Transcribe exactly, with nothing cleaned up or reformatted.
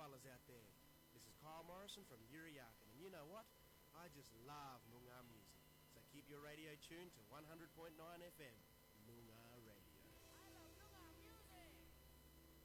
fellas out there. This is Kyle Morrison from Yuriakin, and you know what? I just love Noongar music. So keep your radio tuned to one hundred point nine F M.